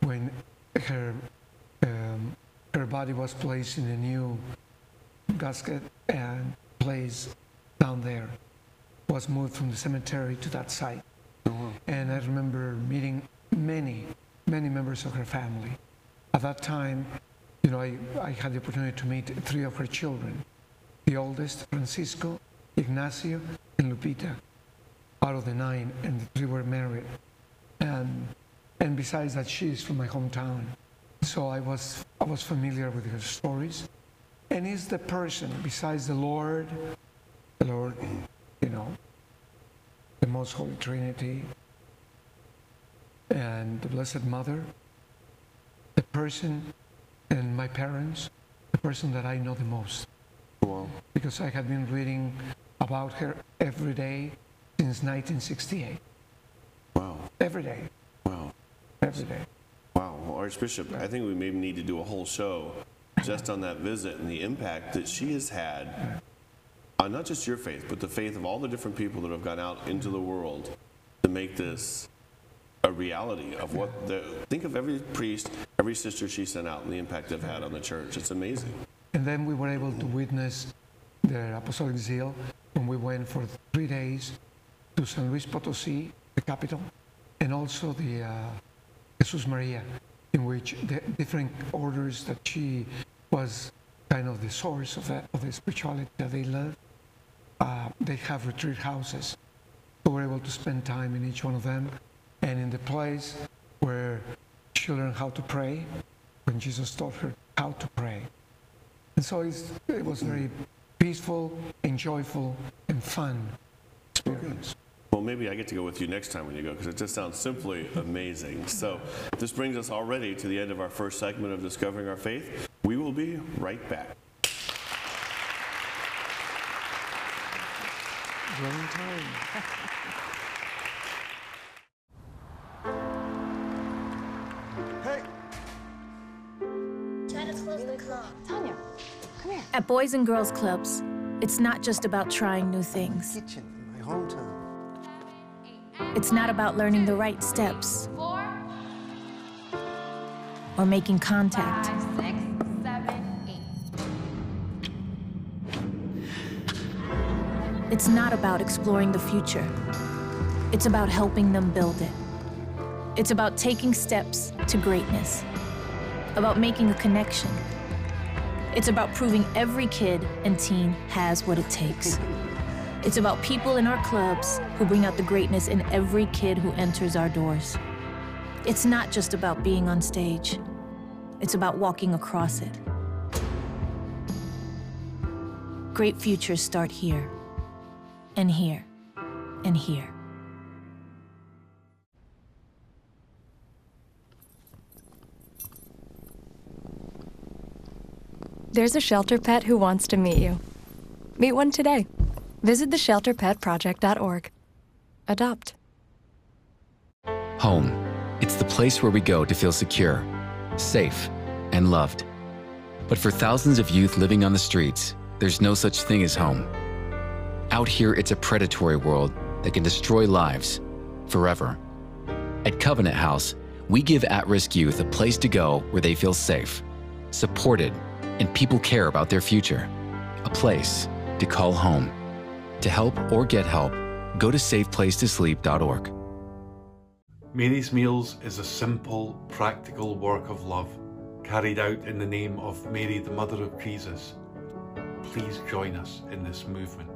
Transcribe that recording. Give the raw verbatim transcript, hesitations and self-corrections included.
when her um, her body was placed in a new casket and placed down there, was moved from the cemetery to that site. Uh-huh. And I remember meeting many, many members of her family. At that time, you know, I, I had the opportunity to meet three of her children. The oldest, Francisco, Ignacio, and Lupita, out of the nine, and the three were married. And, and besides that, she is from my hometown. So I was, I was familiar with her stories. And is the person, besides the Lord, the Lord, you know, the Most Holy Trinity, and the Blessed Mother, the person, and my parents, the person that I know the most. Wow. Because I have been reading about her every day since nineteen sixty-eight. Wow. Every day. Wow. Every day. Wow. Well, Archbishop, I think we maybe need to do a whole show just on that visit and the impact that she has had on not just your faith, but the faith of all the different people that have gone out into the world to make this a reality of what the, think of every priest, every sister she sent out and the impact they've had on the church. It's amazing. And then we were able to witness the apostolic zeal when we went for three days to San Luis Potosí, the capital, and also the uh, Jesus Maria, in which the different orders that she was kind of the source of the, of the spirituality that they love. Uh, they have retreat houses. So we're able to spend time in each one of them, and in the place where she learned how to pray, when Jesus taught her how to pray. And so it's, it was very peaceful and joyful and fun experience. Well, maybe I get to go with you next time when you go, because it just sounds simply amazing. So this brings us already to the end of our first segment of Discovering Our Faith. We will be right back. Wrong time. Hey! Try to close the club. Tanya, come here. At Boys and Girls Clubs, it's not just about trying new things. Kitchen in my hometown. It's not about learning the right steps or making contact. Five, six, seven, eight. It's not about exploring the future. It's about helping them build it. It's about taking steps to greatness, about making a connection. It's about proving every kid and teen has what it takes. It's about people in our clubs who bring out the greatness in every kid who enters our doors. It's not just about being on stage. It's about walking across it. Great futures start here, and here, and here. There's a shelter pet who wants to meet you. Meet one today. Visit the shelter pet project dot org. Adopt. Home. It's the place where we go to feel secure, safe, and loved. But for thousands of youth living on the streets, there's no such thing as home. Out here, it's a predatory world that can destroy lives forever. At Covenant House, we give at-risk youth a place to go where they feel safe, supported, and people care about their future. A place to call home. To help or get help, go to safe place to sleep dot org. Mary's Meals is a simple, practical work of love carried out in the name of Mary, the Mother of Jesus. Please join us in this movement.